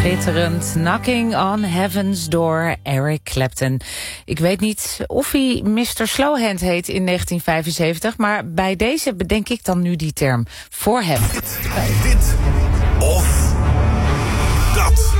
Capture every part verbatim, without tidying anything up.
Schitterend. Knocking on Heaven's Door, Eric Clapton. Ik weet niet of hij mister Slowhand heet in negentien vijfenzeventig... maar bij deze bedenk ik dan nu die term voor hem. Dit, dit of dat.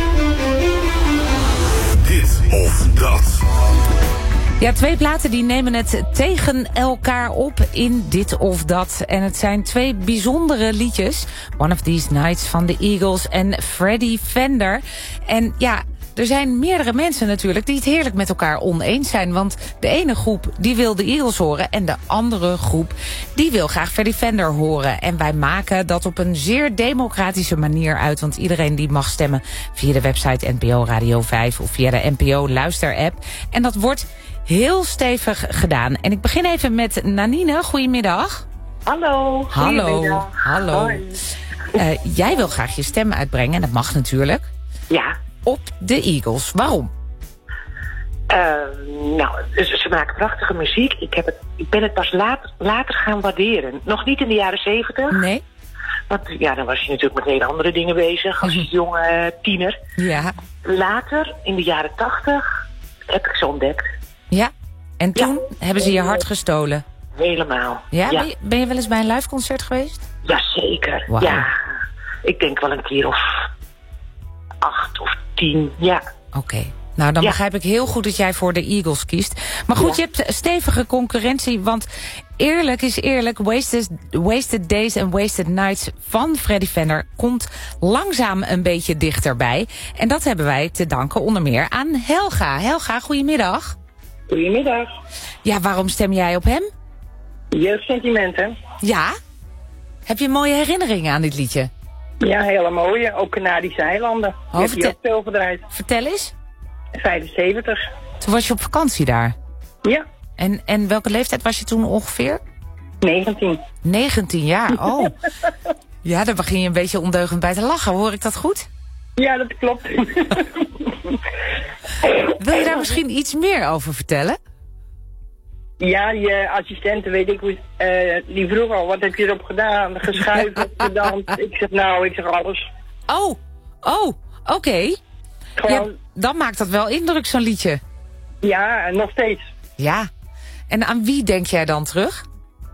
Dit of dat. Ja, twee platen die nemen het tegen elkaar op in dit of dat. En het zijn twee bijzondere liedjes. One of These Nights van de Eagles en Freddie Fender. En ja, er zijn meerdere mensen natuurlijk die het heerlijk met elkaar oneens zijn. Want de ene groep die wil de Eagles horen en de andere groep die wil graag Freddie Fender horen. En wij maken dat op een zeer democratische manier uit. Want iedereen die mag stemmen via de website N P O Radio vijf of via de N P O Luister-app. En dat wordt heel stevig gedaan. En ik begin even met Nanine. Goedemiddag. Hallo. Hallo. Hallo. Uh, jij wil graag je stem uitbrengen, en dat mag natuurlijk. Ja. Op de Eagles. Waarom? Uh, nou, ze maken prachtige muziek. Ik, heb het, ik ben het pas later, later gaan waarderen. Nog niet in de jaren zeventig. Nee. Want ja, dan was je natuurlijk met hele andere dingen bezig als jonge tiener. Ja. Later, in de jaren tachtig, heb ik ze ontdekt. Ja. En toen ja. hebben ze je hart gestolen. Helemaal. Ja? ja. Ben, je, ben je wel eens bij een liveconcert geweest? Jazeker. Wow. Ja. Ik denk wel een keer of acht of tien. Ja. Oké. Okay. Nou, dan ja. begrijp ik heel goed dat jij voor de Eagles kiest. Maar goed, ja. je hebt stevige concurrentie, want eerlijk is eerlijk, Wasted, Wasted Days and Wasted Nights van Freddie Fender komt langzaam een beetje dichterbij. En dat hebben wij te danken onder meer aan Helga. Helga, goedemiddag. Goedemiddag. Ja, waarom stem jij op hem? Jeugdsentimenten. Ja? Heb je mooie herinneringen aan dit liedje? Ja, hele mooie. Ook Canadische eilanden. Oh, heb je ook veel gedraaid. Vertel eens. vijfenzeventig. Toen was je op vakantie daar? Ja. En, en welke leeftijd was je toen ongeveer? negentien. negentien jaar, oh. Ja, daar begin je een beetje ondeugend bij te lachen. Hoor ik dat goed? Ja, dat klopt. Wil je daar misschien iets meer over vertellen? Ja, je assistente, weet ik, uh, die vroeg al, wat heb je erop gedaan? Geschuift, gedanst. Ik zeg, nou, ik zeg alles. Oh, oh, oké. Okay. Gewoon... Ja, dan maakt dat wel indruk, zo'n liedje. Ja, nog steeds. Ja. En aan wie denk jij dan terug?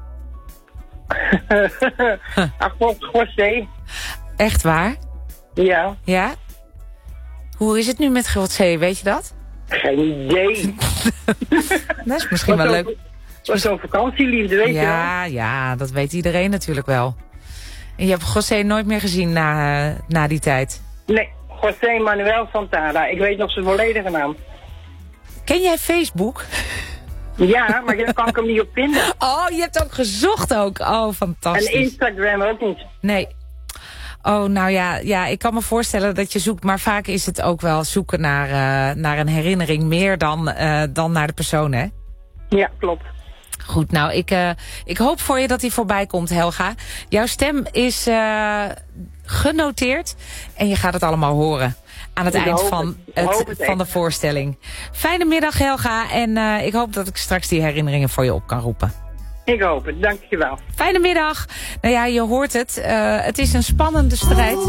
Ach, José. Echt waar? Ja. Ja? Hoe is het nu met José, weet je dat? Geen idee. Dat is misschien wel leuk. Dat was zo'n vakantieliefde, weet ja, je wel. Ja, ja, dat weet iedereen natuurlijk wel. En je hebt José nooit meer gezien na, na die tijd? Nee, José Manuel Santana. Ik weet nog zijn volledige naam. Ken jij Facebook? Ja, maar daar kan ik hem niet op vinden. Oh, je hebt ook gezocht ook. Oh, fantastisch. En Instagram ook niet. Nee. Oh, nou ja, ja, ik kan me voorstellen dat je zoekt, maar vaak is het ook wel zoeken naar, uh, naar een herinnering meer dan, uh, dan naar de persoon, hè? Ja, klopt. Goed, nou, ik, uh, ik hoop voor je dat hij voorbij komt, Helga. Jouw stem is uh, genoteerd en je gaat het allemaal horen aan het ik eind hoop van, het. het, het van de voorstelling. Fijne middag, Helga, en uh, ik hoop dat ik straks die herinneringen voor je op kan roepen. Ik hoop het, dankjewel. Fijne middag. Nou ja, je hoort het. Uh, het is een spannende strijd.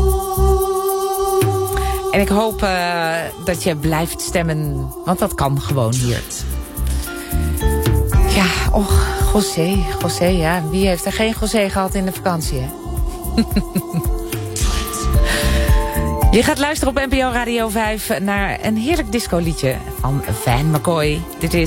En ik hoop uh, dat je blijft stemmen, want dat kan gewoon hier. Ja, och, José, José, ja. Wie heeft er geen José gehad in de vakantie, hè? Je gaat luisteren op N P O Radio vijf naar een heerlijk discoliedje van Van McCoy. Dit is